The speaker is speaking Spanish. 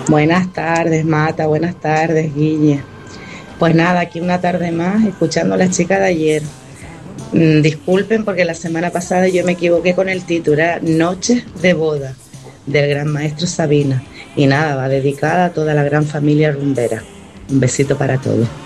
Buenas tardes, Mata, buenas tardes, Guille. Pues nada, aquí una tarde más, escuchando a la chica de ayer. Disculpen porque la semana pasada yo me equivoqué con el título, era Noches de boda, del gran maestro Sabina. Y nada, va dedicada a toda la gran familia rumbera. Un besito para todos.